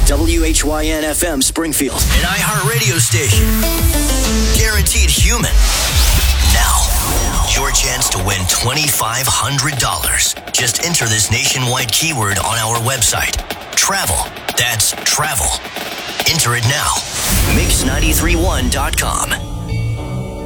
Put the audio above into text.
WHYN-FM Springfield. An iHeartRadio station. Guaranteed human. Now, your chance to win $2,500. Just enter this nationwide keyword on our website. Travel. That's travel. Enter it now. Mix931.com.